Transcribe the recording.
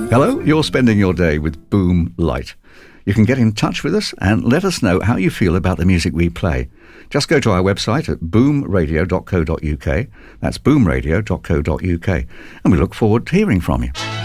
Hello, you're spending your day with Boom Light. You can get in touch with us and let us know how you feel about the music we play. Just go to our website at boomradio.co.uk. That's boomradio.co.uk. And we look forward to hearing from you.